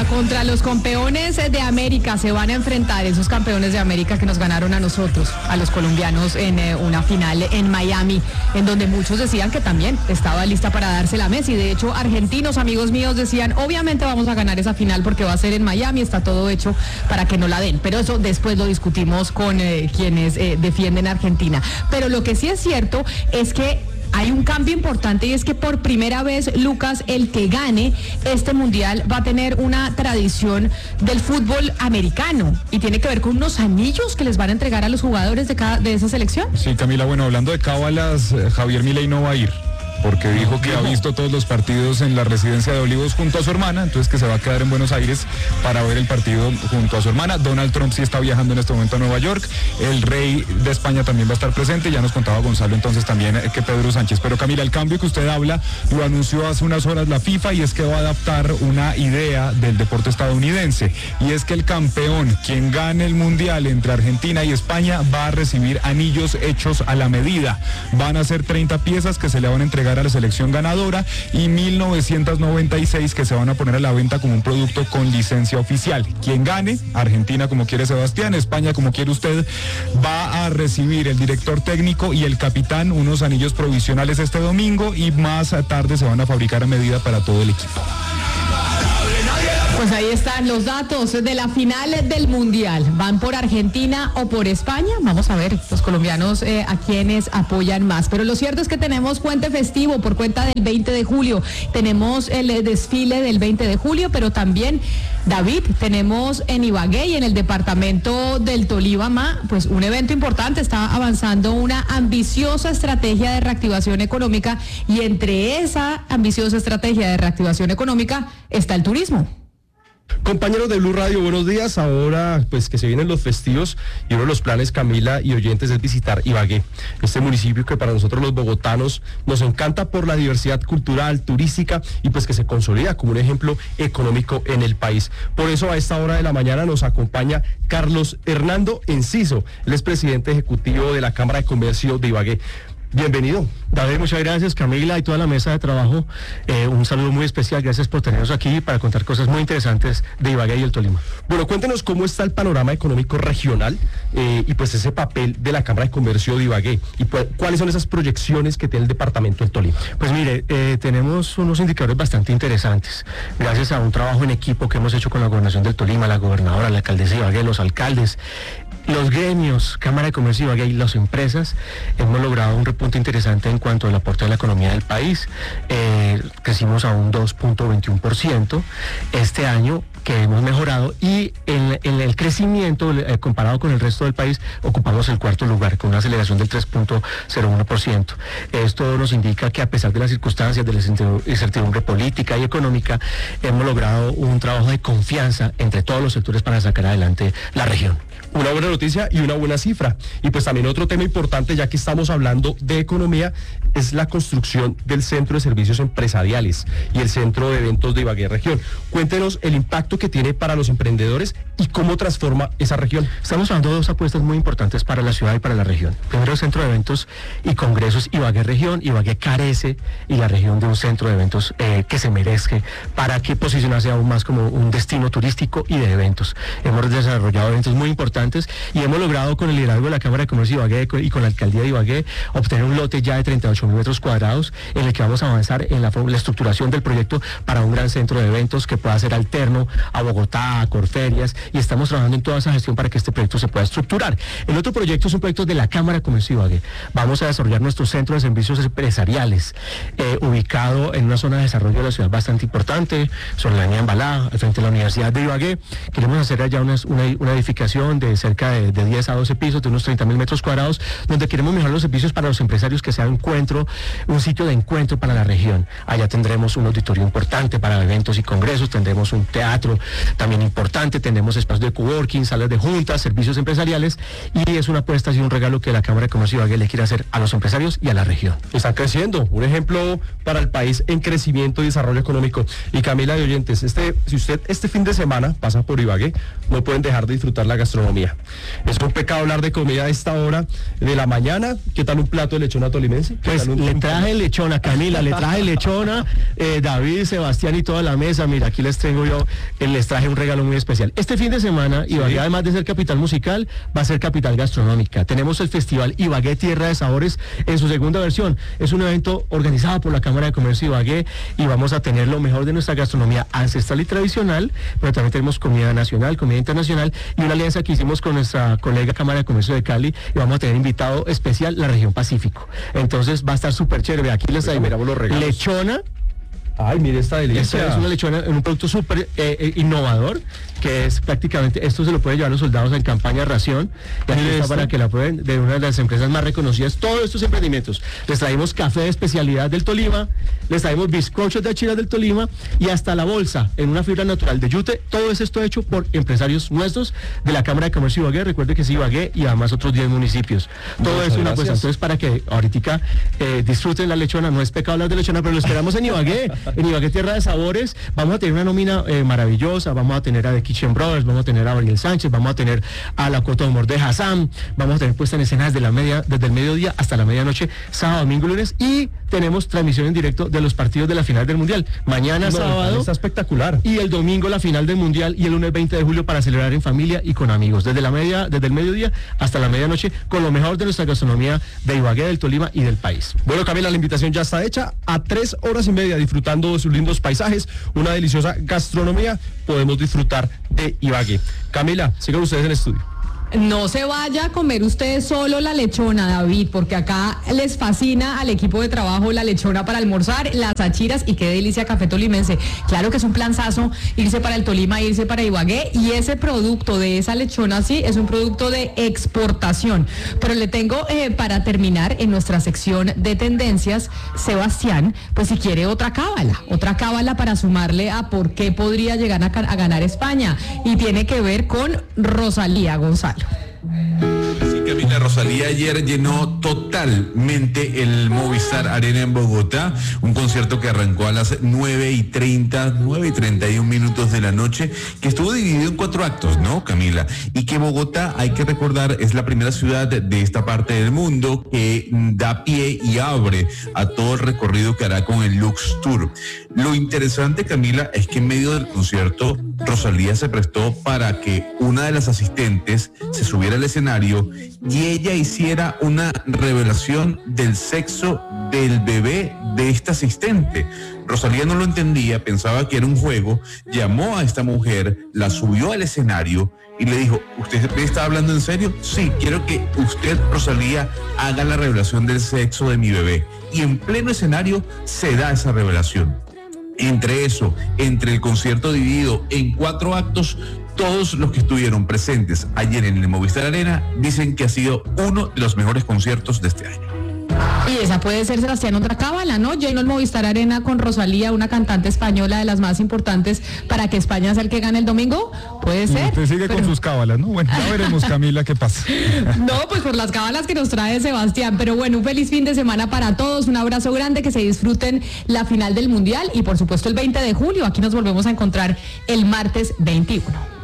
contra los campeones de América se van a enfrentar esos campeones de América que nos ganaron a nosotros, a los colombianos, en una final en Miami, en donde muchos decían que también estaba lista para dársela a Messi. De hecho, argentinos, amigos míos, decían, obviamente vamos a ganar esa final porque va a ser en Miami, está todo hecho para que no la den. Pero eso después lo discutimos con quienes defienden a Argentina. Pero lo que sí es cierto es que hay un cambio importante, y es que por primera vez, Lucas, el que gane este mundial va a tener una tradición del fútbol americano, y tiene que ver con unos anillos que les van a entregar a los jugadores de esa selección. Sí, Camila, bueno, hablando de cábalas, Javier Milei no va a ir, porque dijo que ha visto todos los partidos en la residencia de Olivos junto a su hermana, entonces que se va a quedar en Buenos Aires para ver el partido junto a su hermana. Donald Trump sí está viajando en este momento a Nueva York, el rey de España también va a estar presente, ya nos contaba Gonzalo entonces también que Pedro Sánchez. Pero Camila, el cambio que usted habla lo anunció hace unas horas la FIFA, y es que va a adaptar una idea del deporte estadounidense, y es que el campeón, quien gane el mundial entre Argentina y España, va a recibir anillos hechos a la medida. Van a ser 30 piezas que se le van a entregar a la selección ganadora, y 1.996 que se van a poner a la venta como un producto con licencia oficial. Quien gane, Argentina como quiere Sebastián, España como quiere usted, va a recibir el director técnico y el capitán unos anillos provisionales este domingo, y más tarde se van a fabricar a medida para todo el equipo. Pues ahí están los datos de la final del Mundial. ¿Van por Argentina o por España? Vamos a ver, los colombianos a quienes apoyan más. Pero lo cierto es que tenemos puente festivo por cuenta del 20 de julio. Tenemos el desfile del 20 de julio, pero también, David, tenemos en Ibagué y en el departamento del Tolima, pues un evento importante. Está avanzando una ambiciosa estrategia de reactivación económica, y entre esa ambiciosa estrategia de reactivación económica está el turismo. Compañeros de Blue Radio, buenos días. Ahora, pues que se vienen los festivos, y uno de los planes, Camila y oyentes, es visitar Ibagué, este municipio que para nosotros los bogotanos nos encanta por la diversidad cultural, turística, y pues que se consolida como un ejemplo económico en el país. Por eso a esta hora de la mañana nos acompaña Carlos Hernando Enciso, él es presidente ejecutivo de la Cámara de Comercio de Ibagué. Bienvenido. David, muchas gracias, Camila y toda la mesa de trabajo. Un saludo muy especial, gracias por tenernos aquí para contar cosas muy interesantes de Ibagué y el Tolima. Bueno, cuéntenos cómo está el panorama económico regional y pues ese papel de la Cámara de Comercio de Ibagué, y cuáles son esas proyecciones que tiene el departamento del Tolima. Pues mire, tenemos unos indicadores bastante interesantes, gracias a un trabajo en equipo que hemos hecho con la Gobernación del Tolima, la gobernadora, la alcaldesa de Ibagué, los alcaldes, los gremios, Cámara de Comercio de Ibagué y las empresas. Hemos logrado un repunte interesante en cuanto al aporte de la economía del país. Crecimos a un 2.21% este año, que hemos mejorado, y en el crecimiento comparado con el resto del país ocupamos el cuarto lugar con una aceleración del 3.01%. Esto nos indica que a pesar de las circunstancias de la incertidumbre política y económica, hemos logrado un trabajo de confianza entre todos los sectores para sacar adelante la región. Una buena noticia y una buena cifra. Y pues también otro tema importante, ya que estamos hablando de economía, es la construcción del Centro de Servicios Empresariales y el Centro de Eventos de Ibagué Región. Cuéntenos el impacto que tiene para los emprendedores y cómo transforma esa región. Estamos hablando de dos apuestas muy importantes para la ciudad y para la región. Primero, el Centro de Eventos y Congresos Ibagué Región. Ibagué carece, y la región, de un centro de eventos que se merezca para que posicionarse aún más como un destino turístico y de eventos. Hemos desarrollado eventos muy importantes y hemos logrado, con el liderazgo de la Cámara de Comercio de Ibagué y con la Alcaldía de Ibagué, obtener un lote ya de 38.000 metros cuadrados en el que vamos a avanzar en la estructuración del proyecto para un gran centro de eventos que pueda ser alterno a Bogotá, a Corferias, y estamos trabajando en toda esa gestión para que este proyecto se pueda estructurar. El otro proyecto es un proyecto de la Cámara de Comercio de Ibagué. Vamos a desarrollar nuestro centro de servicios empresariales, ubicado en una zona de desarrollo de la ciudad bastante importante, sobre la avenida Ambalá, al frente de la Universidad de Ibagué. Queremos hacer allá una edificación de cerca de 10 a 12 pisos, de unos 30.000 metros cuadrados, donde queremos mejorar los servicios para los empresarios, que sea un sitio de encuentro para la región. Allá tendremos un auditorio importante para eventos y congresos, tendremos un teatro también importante, tendremos espacios de coworking, salas de juntas, servicios empresariales, y es una apuesta y un regalo que la Cámara de Comercio de Ibagué le quiere hacer a los empresarios y a la región. Están creciendo, un ejemplo para el país en crecimiento y desarrollo económico. Y Camila de oyentes, si usted este fin de semana pasa por Ibagué, no pueden dejar de disfrutar la gastronomía gastronomía. Es un pecado hablar de comida a esta hora de la mañana. ¿Qué tal un plato de lechona tolimense? Pues le traje lechona, Camila, le traje lechona, David, Sebastián y toda la mesa. Mira, aquí les traje un regalo muy especial. Este fin de semana, Ibagué, además de ser capital musical, va a ser capital gastronómica. Tenemos el Festival Ibagué Tierra de Sabores en su segunda versión. Es un evento organizado por la Cámara de Comercio Ibagué y vamos a tener lo mejor de nuestra gastronomía ancestral y tradicional, pero también tenemos comida nacional, comida internacional y una alianza que hicimos con nuestra colega Cámara de Comercio de Cali y vamos a tener invitado especial la región Pacífico. Entonces va a estar súper chévere. Aquí les traigo lechona. Ay, mire esta delicia. Esta es una lechona en un producto súper innovador, que es prácticamente, esto se lo pueden llevar los soldados en campaña ración, y aquí está para que la prueben, de una de las empresas más reconocidas, todos estos emprendimientos. Les traemos café de especialidad del Tolima, les traemos bizcochos de achiras del Tolima, y hasta la bolsa, en una fibra natural de yute. Todo es esto hecho por empresarios nuestros de la Cámara de Comercio Ibagué. Recuerde que es Ibagué y además otros 10 municipios. Todo es una cosa. Entonces, para que ahorita disfruten la lechona, no es pecado hablar de lechona, pero lo esperamos en Ibagué. En Ibagué Tierra de Sabores vamos a tener una nómina maravillosa. Vamos a tener a The Kitchen Brothers, vamos a tener a Ariel Sánchez, vamos a tener a la Cota de Humor de Hassan, vamos a tener puesta en escena desde el mediodía hasta la medianoche, sábado, domingo, lunes, y tenemos transmisión en directo de los partidos de la final del Mundial. Mañana sábado está espectacular. Y el domingo la final del Mundial y el lunes 20 de julio para celebrar en familia y con amigos. Desde el mediodía hasta la medianoche con lo mejor de nuestra gastronomía de Ibagué, del Tolima y del país. Bueno, Camila, la invitación ya está hecha. A 3 horas y media disfrutando de sus lindos paisajes, una deliciosa gastronomía, podemos disfrutar de Ibagué. Camila, sigan ustedes en el estudio. No se vaya a comer usted solo la lechona, David, porque acá les fascina al equipo de trabajo la lechona para almorzar, las achiras y qué delicia café tolimense. Claro que es un planzazo irse para el Tolima, irse para Ibagué, y ese producto de esa lechona sí es un producto de exportación. Pero le tengo para terminar en nuestra sección de tendencias, Sebastián, pues si quiere otra cábala para sumarle a por qué podría llegar a ganar España, y tiene que ver con Rosalía, Gonzalo. Sí, Camila, Rosalía ayer llenó totalmente el Movistar Arena en Bogotá, un concierto que arrancó a las 9:31 de la noche, que estuvo dividido en 4 actos, ¿no, Camila? Y que Bogotá, hay que recordar, es la primera ciudad de esta parte del mundo que da pie y abre a todo el recorrido que hará con el Lux Tour. Lo interesante, Camila, es que en medio del concierto Rosalía se prestó para que una de las asistentes se subiera al escenario y ella hiciera una revelación del sexo del bebé de esta asistente. Rosalía no lo entendía, pensaba que era un juego, llamó a esta mujer, la subió al escenario y le dijo: ¿usted me está hablando en serio? Sí, quiero que usted, Rosalía, haga la revelación del sexo de mi bebé. Y en pleno escenario se da esa revelación. Entre el concierto dividido en 4 actos, todos los que estuvieron presentes ayer en el Movistar Arena dicen que ha sido uno de los mejores conciertos de este año. Y esa puede ser, Sebastián, otra cábala, ¿no? Lleno el Movistar Arena con Rosalía, una cantante española de las más importantes, para que España sea el que gane el domingo. Puede ser. Usted sigue con sus cábalas, ¿no? Bueno, ya veremos, Camila, qué pasa. No, pues por las cábalas que nos trae Sebastián. Pero bueno, un feliz fin de semana para todos. Un abrazo grande, que se disfruten la final del Mundial y por supuesto el 20 de julio. Aquí nos volvemos a encontrar el martes 21.